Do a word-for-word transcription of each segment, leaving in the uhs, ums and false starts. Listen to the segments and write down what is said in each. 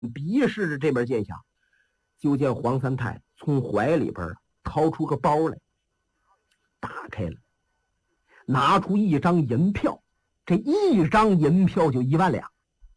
鄙视着这边剑侠，就见黄三太从怀里边掏出个包来，打开了，拿出一张银票，这一张银票就一万两。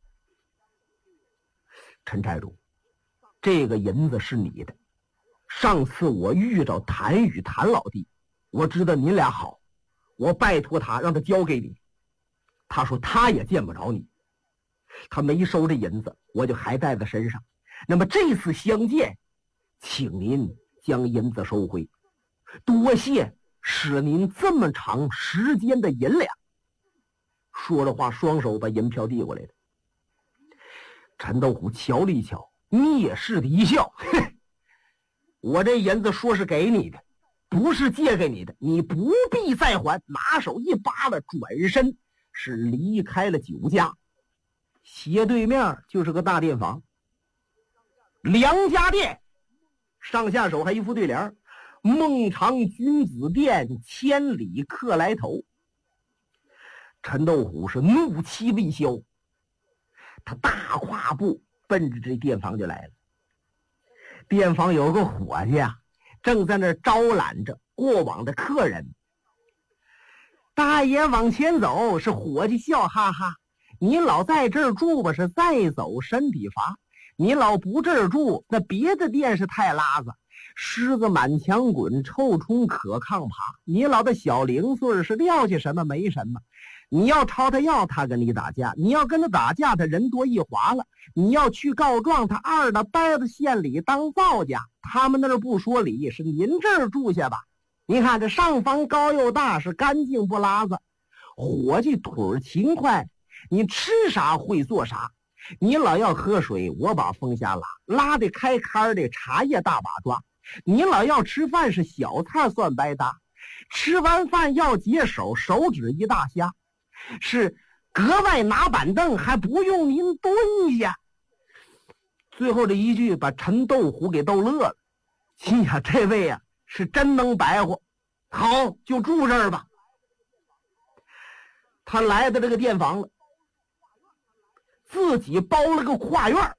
陈寨主，这个银子是你的，上次我遇着谭宇谭老弟，我知道您俩好，我拜托他让他交给你，他说他也见不着你，他没收这银子，我就还带在身上。那么这次相见，请您将银子收回，多谢使您这么长时间的银两。说着话，双手把银票递过来了。陈斗虎瞧了一瞧，蔑视的一笑，嘿，我这银子说是给你的，不是借给你的，你不必再还。拿手一扒拉，转身是离开了酒家。斜对面就是个大店房，梁家店，上下手还一副对联：孟尝君子店，千里客来投。陈斗虎是怒气未消，他大跨步奔着这店房就来了。店房有个伙计啊，正在那招揽着过往的客人。大爷往前走，是伙计笑哈哈，你老在这儿住吧，是再走身体乏，你老不这儿住，那别的店是太拉子，虱子满墙滚，臭虫可炕爬，你老的小零碎是撂下什么没什么，你要朝他要，他跟你打架，你要跟他打架，他人多一划了，你要去告状，他二的掰子县里当造家，他们那儿不说理，是您这儿住下吧。你看这上房高又大，是干净不拉子，伙计腿勤快，你吃啥会做啥，你老要喝水，我把风下拉，拉的开开的茶叶大把抓，你老要吃饭，是小菜算白搭，吃完饭要解手，手指一大虾，是格外拿板凳，还不用您蹲下。最后这一句把陈斗虎给逗乐了，心想这位啊是真能白活，好，就住这儿吧。他来到这个店房了，自己包了个跨院。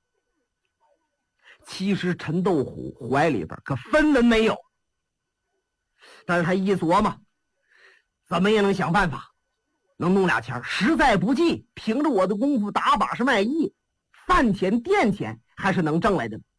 其实陈斗虎怀里边可分文没有，但是他一琢磨，怎么也能想办法能弄俩钱，实在不济凭着我的功夫打把式卖艺，饭钱店钱还是能挣来的。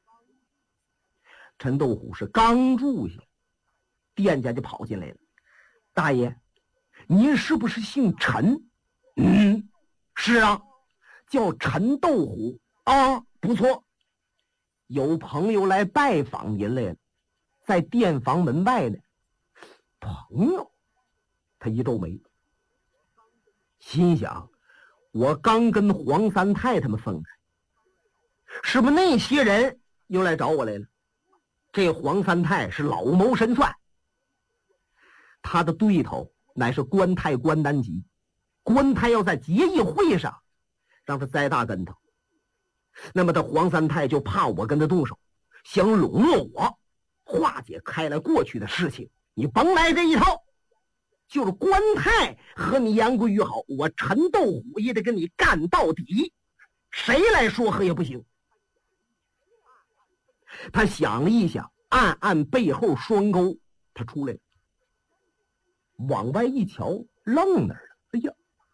陈斗虎是刚住下，店家就跑进来了，大爷，您是不是姓陈？嗯，是啊，叫陈斗虎啊，不错。有朋友来拜访您来了，在店房门外呢。朋友？他一皱眉，心想，我刚跟黄三太他们分开，是不是那些人又来找我来了？这黄三太是老谋深算，他的对头乃是关太关南吉，关太要在结义会上让他栽大跟头，那么他黄三太就怕我跟他动手，想笼络我，化解开来过去的事情。你甭来这一套，就是关太和你言归于好，我陈斗虎也得跟你干到底，谁来说和也不行。他想了一想，暗暗背后双钩，他出来了，往外一瞧，愣那儿了。哎呀，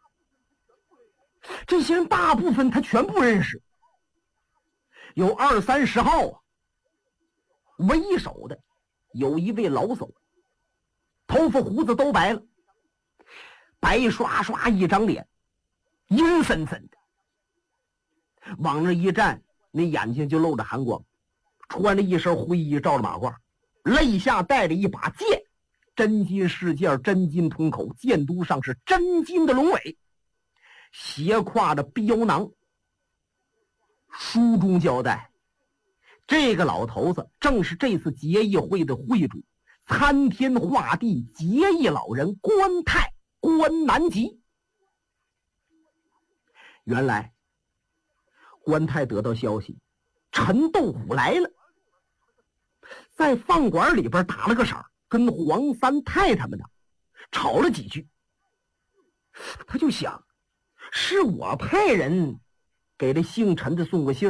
这些人大部分他全不认识，有二三十号啊。为首的有一位老叟，头发胡子都白了，白刷刷一张脸，阴森森的，往那一站，那眼睛就露着寒光，穿着一身灰衣，罩着马褂，肋下带着一把剑，真金饰件，真金通口，剑督上是真金的龙尾，斜挎着标囊。书中交代，这个老头子正是这次结义会的会主，参天画地结义老人关太关南吉。原来关太得到消息，陈斗虎来了，在饭馆里边打了个晌，跟黄三太他们呢吵了几句。他就想，是我派人给这姓陈的送个信儿。